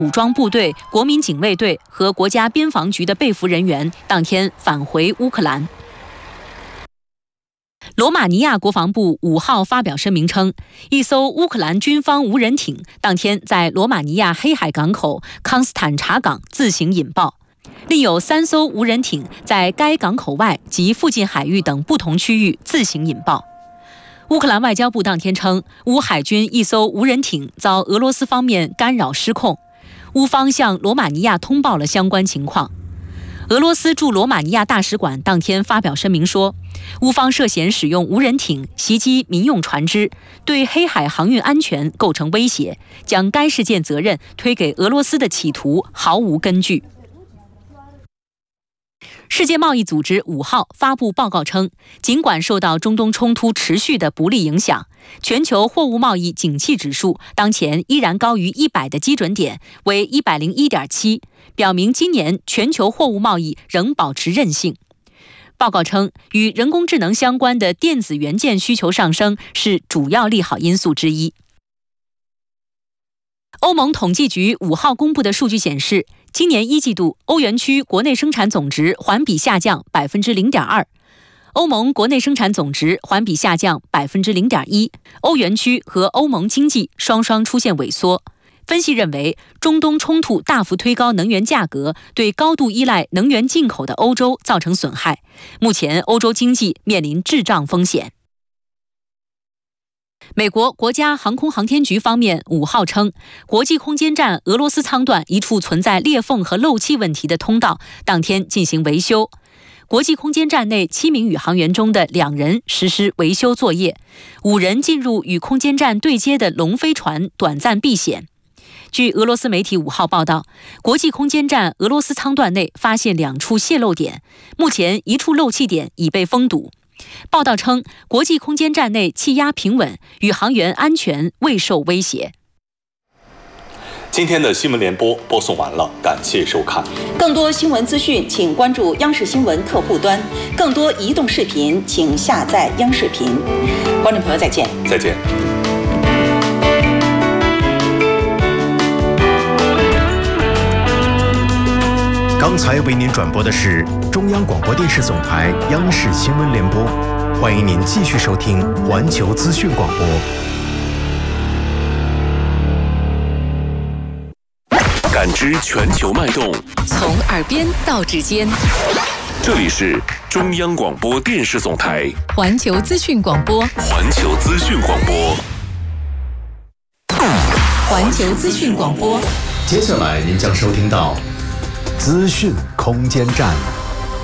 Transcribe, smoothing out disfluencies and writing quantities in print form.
武装部队、国民警卫队和国家边防局的被俘人员当天返回乌克兰。罗马尼亚国防部5号发表声明称，一艘乌克兰军方无人艇当天在罗马尼亚黑海港口康斯坦察港自行引爆，另有3艘无人艇在该港口外及附近海域等不同区域自行引爆。乌克兰外交部当天称，乌海军一艘无人艇遭俄罗斯方面干扰失控，乌方向罗马尼亚通报了相关情况。俄罗斯驻罗马尼亚大使馆当天发表声明说，乌方涉嫌使用无人艇袭击民用船只，对黑海航运安全构成威胁，将该事件责任推给俄罗斯的企图毫无根据。世界贸易组织5号发布报告称，尽管受到中东冲突持续的不利影响，全球货物贸易景气指数当前依然高于100的基准点，为 101.7， 表明今年全球货物贸易仍保持韧性。报告称，与人工智能相关的电子元件需求上升是主要利好因素之一。欧盟统计局5号公布的数据显示，今年1季度欧元区国内生产总值环比下降 0.2%， 欧盟国内生产总值环比下降 0.1%， 欧元区和欧盟经济双双出现萎缩。分析认为，中东冲突大幅推高能源价格，对高度依赖能源进口的欧洲造成损害。目前，欧洲经济面临滞胀风险。美国国家航空航天局方面5号称，国际空间站俄罗斯舱段一处存在裂缝和漏气问题的通道当天进行维修。国际空间站内7名宇航员中的2人实施维修作业，5人进入与空间站对接的龙飞船短暂避险。据俄罗斯媒体5号报道，国际空间站俄罗斯舱段内发现2处泄漏点，目前1处漏气点已被封堵。报道称，国际空间站内气压平稳，宇航员安全未受威胁。 今天的新闻联播播送完了，感谢收看。 更多新闻资讯，请关注央视新闻客户端。更多移动视频，请下载央视频。观众朋友，再见。 再见。 刚才为您转播的是中央广播电视总台央视新闻联播，欢迎您继续收听环球资讯广播。 感知全球脉动， 从耳边到指尖。 这里是中央广播电视总台环球资讯广播。 环球资讯广播。 环球资讯广播。 接下来您将收听到资讯空间站。